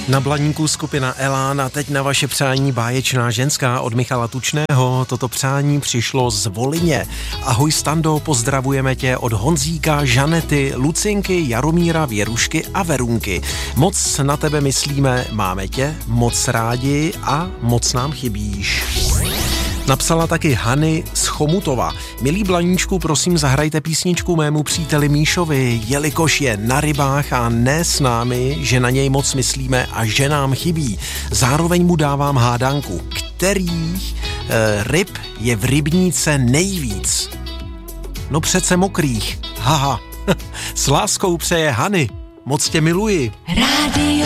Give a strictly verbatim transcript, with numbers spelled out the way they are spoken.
Na Blaníku skupina Elán a teď na vaše přání báječná ženská od Michala Tučného. Toto přání přišlo z Volině. Ahoj Stando, pozdravujeme tě od Honzíka, Žanety, Lucinky, Jaromíra, Věrušky a Verunky. Moc na tebe myslíme, máme tě moc rádi a moc nám chybíš. Napsala taky Hany z Chomutova. Milý Blaníčku, prosím zahrajte písničku mému příteli Míšovi, jelikož je na rybách a ne s námi, že na něj moc myslíme a že nám chybí. Zároveň mu dávám hádanku, kterých e, ryb je v rybníce nejvíc. No přece mokrých, haha. S láskou přeje Hany, moc tě miluji. Rádio